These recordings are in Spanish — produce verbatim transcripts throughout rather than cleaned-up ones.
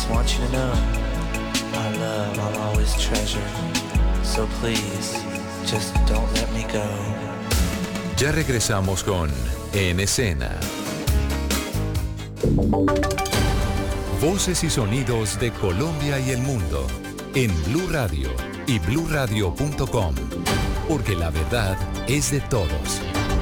just want you to know, our love I'll always treasure. So please, just don't let me go. Ya regresamos con En Escena. Voces y sonidos de Colombia y el mundo en Blue Radio y blue radio punto com, porque la verdad es de todos.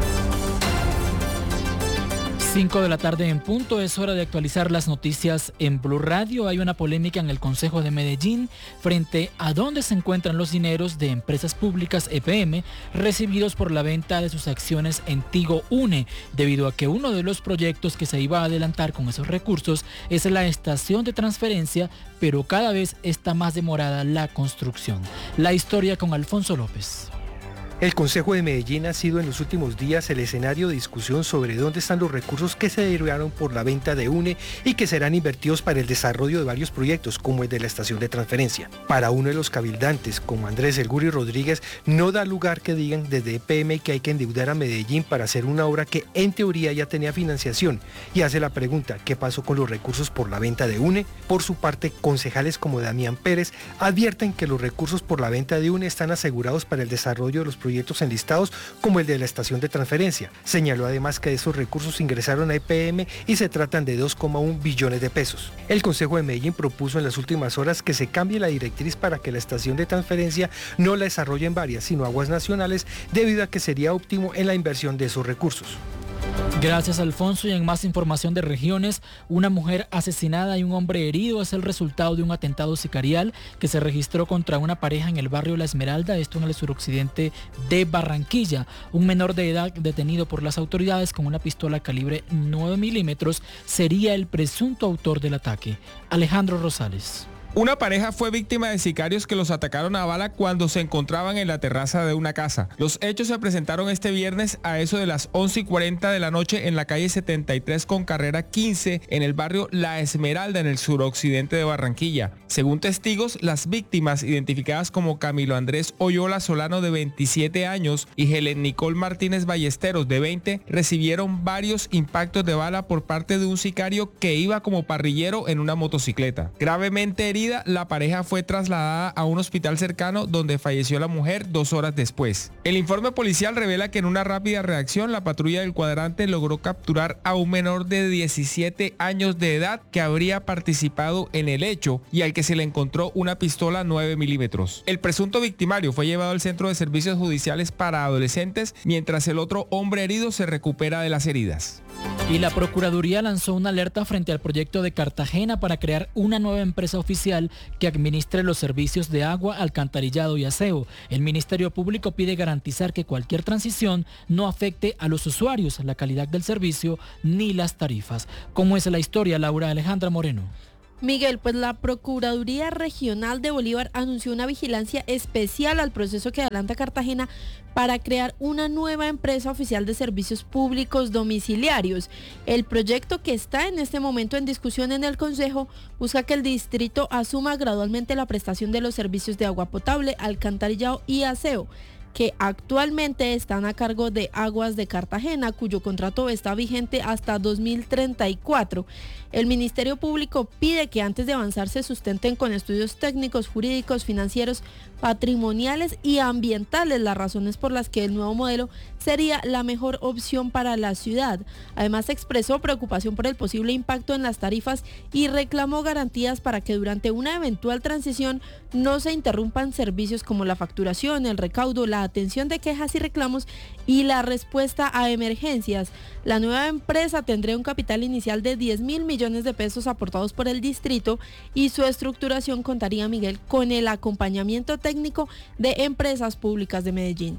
cinco de la tarde en punto, es hora de actualizar las noticias en Blue Radio. Hay una polémica en el Consejo de Medellín frente a dónde se encuentran los dineros de empresas públicas E P M recibidos por la venta de sus acciones en Tigo Une, debido a que uno de los proyectos que se iba a adelantar con esos recursos es la estación de transferencia, pero cada vez está más demorada la construcción. La historia con Alfonso López. El Consejo de Medellín ha sido en los últimos días el escenario de discusión sobre dónde están los recursos que se derivaron por la venta de UNE y que serán invertidos para el desarrollo de varios proyectos, como el de la estación de transferencia. Para uno de los cabildantes, como Andrés El Guri Rodríguez, no da lugar que digan desde E P M que hay que endeudar a Medellín para hacer una obra que en teoría ya tenía financiación, y hace la pregunta, ¿qué pasó con los recursos por la venta de UNE? Por su parte, concejales como Damián Pérez advierten que los recursos por la venta de UNE están asegurados para el desarrollo de los proyectos proyectos enlistados como el de la estación de transferencia. Señaló además que esos recursos ingresaron a E P M y se tratan de dos coma uno billones de pesos. El Consejo de Medellín propuso en las últimas horas que se cambie la directriz para que la estación de transferencia no la desarrollen varias, sino aguas nacionales, debido a que sería óptimo en la inversión de esos recursos. Gracias, Alfonso. Y en más información de regiones, una mujer asesinada y un hombre herido es el resultado de un atentado sicarial que se registró contra una pareja en el barrio La Esmeralda, esto en el suroccidente de Barranquilla. Un menor de edad detenido por las autoridades con una pistola calibre nueve milímetros sería el presunto autor del ataque. Alejandro Rosales. Una pareja fue víctima de sicarios que los atacaron a bala cuando se encontraban en la terraza de una casa. Los hechos se presentaron este viernes a eso de las once y cuarenta de la noche en la calle setenta y tres con carrera quince en el barrio La Esmeralda en el suroccidente de Barranquilla. Según testigos, las víctimas, identificadas como Camilo Andrés Oyola Solano de veintisiete años y Helen Nicole Martínez Ballesteros de veinte, recibieron varios impactos de bala por parte de un sicario que iba como parrillero en una motocicleta. Gravemente herido, la pareja fue trasladada a un hospital cercano donde falleció la mujer dos horas después. El informe policial revela que en una rápida reacción la patrulla del cuadrante logró capturar a un menor de diecisiete años de edad que habría participado en el hecho y al que se le encontró una pistola nueve milímetros. El presunto victimario fue llevado al Centro de Servicios Judiciales para Adolescentes, mientras el otro hombre herido se recupera de las heridas. Y la Procuraduría lanzó una alerta frente al proyecto de Cartagena para crear una nueva empresa oficial que administre los servicios de agua, alcantarillado y aseo. El Ministerio Público pide garantizar que cualquier transición no afecte a los usuarios, la calidad del servicio ni las tarifas. ¿Cómo es la historia, Laura Alejandra Moreno? Miguel, pues la Procuraduría Regional de Bolívar anunció una vigilancia especial al proceso que adelanta Cartagena para crear una nueva empresa oficial de servicios públicos domiciliarios. El proyecto, que está en este momento en discusión en el Consejo, busca que el distrito asuma gradualmente la prestación de los servicios de agua potable, alcantarillado y aseo, que actualmente están a cargo de Aguas de Cartagena, cuyo contrato está vigente hasta dos mil treinta y cuatro. El Ministerio Público pide que antes de avanzar se sustenten con estudios técnicos, jurídicos, financieros, patrimoniales y ambientales las razones por las que el nuevo modelo sería la mejor opción para la ciudad. Además, expresó preocupación por el posible impacto en las tarifas y reclamó garantías para que durante una eventual transición no se interrumpan servicios como la facturación, el recaudo, la atención de quejas y reclamos y la respuesta a emergencias. La nueva empresa tendría un capital inicial de diez mil millones de pesos aportados por el distrito y su estructuración contaría, Miguel, con el acompañamiento técnico de Empresas Públicas de Medellín.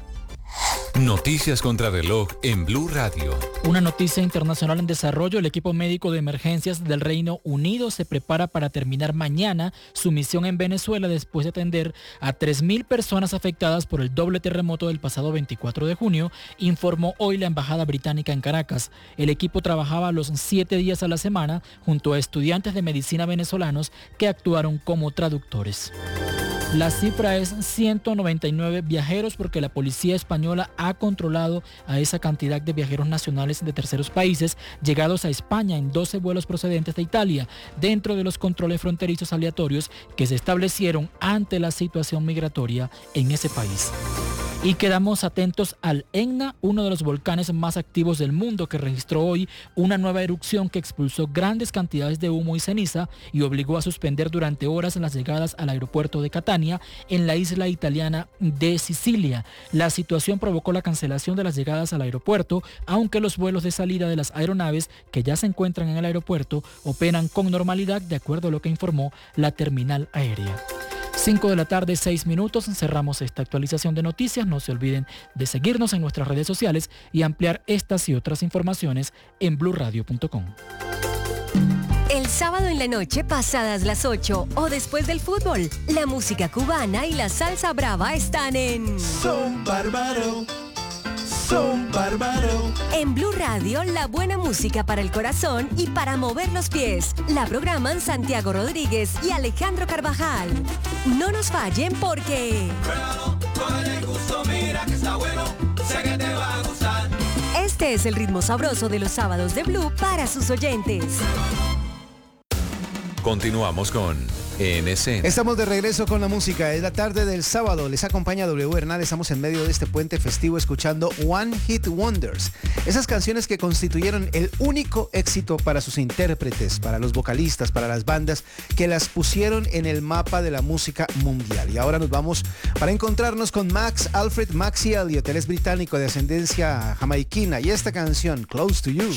Noticias contra reloj en Blue Radio. Una noticia internacional en desarrollo. El equipo médico de emergencias del Reino Unido se prepara para terminar mañana su misión en Venezuela después de atender a tres mil personas afectadas por el doble terremoto del pasado veinticuatro de junio, informó hoy la Embajada Británica en Caracas. El equipo trabajaba los siete días a la semana junto a estudiantes de medicina venezolanos que actuaron como traductores. La cifra es ciento noventa y nueve viajeros porque la policía española ha controlado a esa cantidad de viajeros nacionales de terceros países llegados a España en doce vuelos procedentes de Italia, dentro de los controles fronterizos aleatorios que se establecieron ante la situación migratoria en ese país. Y quedamos atentos al Etna, uno de los volcanes más activos del mundo, que registró hoy una nueva erupción que expulsó grandes cantidades de humo y ceniza y obligó a suspender durante horas las llegadas al aeropuerto de Catania, en la isla italiana de Sicilia. La situación provocó la cancelación de las llegadas al aeropuerto, aunque los vuelos de salida de las aeronaves que ya se encuentran en el aeropuerto operan con normalidad, de acuerdo a lo que informó la terminal aérea. cinco de la tarde, seis minutos, cerramos esta actualización de noticias. No se olviden de seguirnos en nuestras redes sociales y ampliar estas y otras informaciones en blue radio punto com. El sábado en la noche, pasadas las ocho o después del fútbol, la música cubana y la salsa brava están en Son Bárbaro, Son Bárbaro. En Blue Radio, la buena música para el corazón y para mover los pies. La programan Santiago Rodríguez y Alejandro Carvajal. No nos fallen porque... Este es el ritmo sabroso de los sábados de Blue para sus oyentes. Continuamos con En Escena. Estamos de regreso con la música. Es la tarde del sábado. Les acompaña W Hernán. Estamos en medio de este puente festivo escuchando One Hit Wonders. Esas canciones que constituyeron el único éxito para sus intérpretes, para los vocalistas, para las bandas que las pusieron en el mapa de la música mundial. Y ahora nos vamos para encontrarnos con Max Alfred Maxi Elliott. Él es británico de ascendencia jamaiquina y esta canción, Close to You.